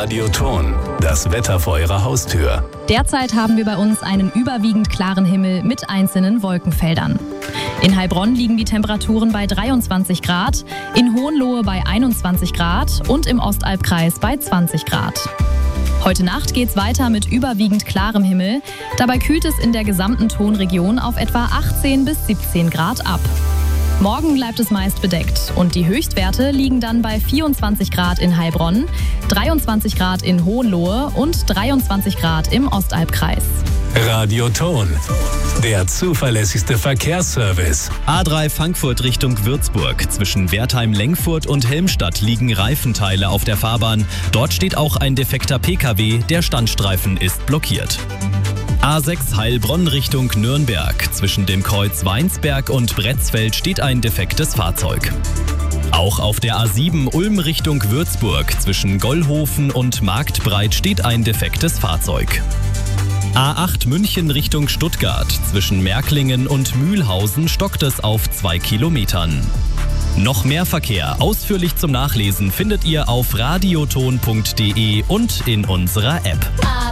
Radioton, das Wetter vor Ihrer Haustür. Derzeit haben wir bei uns einen überwiegend klaren Himmel mit einzelnen Wolkenfeldern. In Heilbronn liegen die Temperaturen bei 23 Grad, in Hohenlohe bei 21 Grad und im Ostalbkreis bei 20 Grad. Heute Nacht geht's weiter mit überwiegend klarem Himmel. Dabei kühlt es in der gesamten Tonregion auf etwa 18 bis 17 Grad ab. Morgen bleibt es meist bedeckt und die Höchstwerte liegen dann bei 24 Grad in Heilbronn, 23 Grad in Hohenlohe und 23 Grad im Ostalbkreis. Radioton, der zuverlässigste Verkehrsservice. A3 Frankfurt Richtung Würzburg. Zwischen Wertheim-Lengfurt und Helmstadt liegen Reifenteile auf der Fahrbahn. Dort steht auch ein defekter PKW, der Standstreifen ist blockiert. A6 Heilbronn Richtung Nürnberg. Zwischen dem Kreuz Weinsberg und Bretzfeld steht ein defektes Fahrzeug. Auch auf der A7 Ulm Richtung Würzburg. Zwischen Gollhofen und Marktbreit steht ein defektes Fahrzeug. A8 München Richtung Stuttgart. Zwischen Märklingen und Mühlhausen stockt es auf 2 Kilometern. Noch mehr Verkehr ausführlich zum Nachlesen findet ihr auf radioton.de und in unserer App.